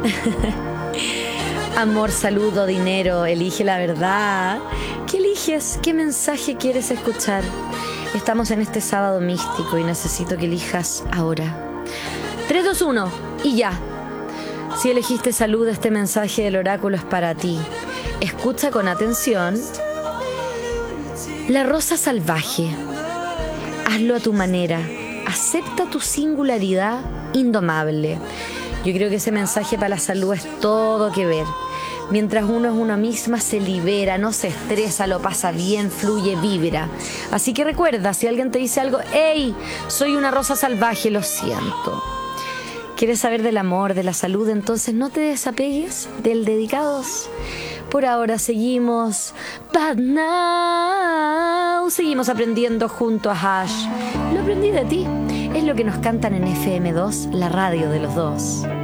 Amor, salud o dinero, elige la verdad. ¿Qué eliges? ¿Qué mensaje quieres escuchar? Estamos en este sábado místico y necesito que elijas ahora. 3, 2, 1 y ya. Si elegiste salud, este mensaje del oráculo es para ti. Escucha con atención. La rosa salvaje. Hazlo a tu manera. Acepta tu singularidad indomable. Yo creo que ese mensaje para la salud es todo que ver. Mientras uno es uno misma, se libera, no se estresa, lo pasa bien, fluye, vibra. Así que recuerda, si alguien te dice algo, ¡hey! Soy una rosa salvaje, lo siento. ¿Quieres saber del amor, de la salud? Entonces no te desapegues del Dedicados. Por ahora seguimos But Now. Seguimos aprendiendo junto a Hash. Lo aprendí de ti. Es lo que nos cantan en FM2, la radio de los dos.